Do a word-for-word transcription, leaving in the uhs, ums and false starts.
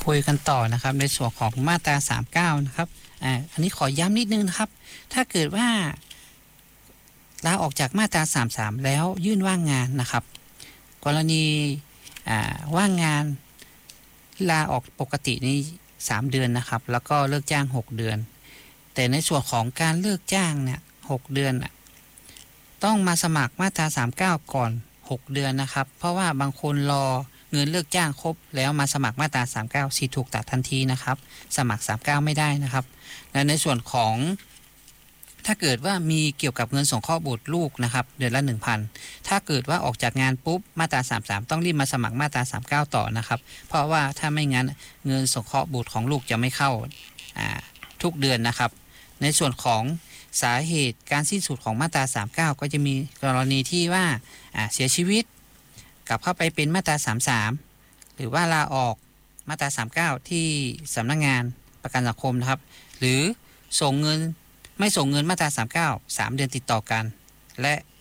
คุยกันต่อนะครับในส่วนของมาตราสามสิบเก้านะครับอ่าอันนี้ขอย้ำนิดนึงนะครับถ้าเกิดว่าลาออกจากมาตราสามสิบสามแล้วยื่นว่างงานนะครับกรณีอ่าว่างงานลาออกปกตินี่สามเดือนนะครับแล้วก็เลิกจ้างหกเดือนแต่ในส่วนของการเลิกจ้างเนี่ยหกเดือนต้องมาสมัครมาตราสามสิบเก้าก่อนหกเดือนนะครับเพราะว่าบางคนรอเงินเลิกจ้างครบแล้วมาสมัครมาตราสามสิบเก้าสิทธิ์ถูกตัดทันทีนะครับสมัครสามสิบเก้าไม่ได้นะครับและในส่วนของถ้าเกิดว่ามีเกี่ยวกับเงินสงเคราะห์บุตรลูกนะครับเดือนละ หนึ่งพัน ถ้าเกิดว่าออกจากงานปุ๊บมาตราสามสิบสามต้องรีบมาสมัครมาตราสามสิบเก้าต่อนะครับเพราะว่าถ้าไม่งั้นเงินสงเคราะห์บุตรของลูกจะไม่เข้าทุกเดือนนะครับในส่วนของสาเหตุการสิ้นสุดของมาตราสามสิบเก้าก็จะมีกรณีที่ว่าเสียชีวิตกลับเข้าไปเป็นมาตราสามสิบสามหรือว่าลาออกมาตราสามสิบเก้าที่สำนักงานประกันสังคมนะครับหรือส่งเงินไม่ส่งเงินมาตราสามสิบเก้า สามเดือนติดต่อกันและ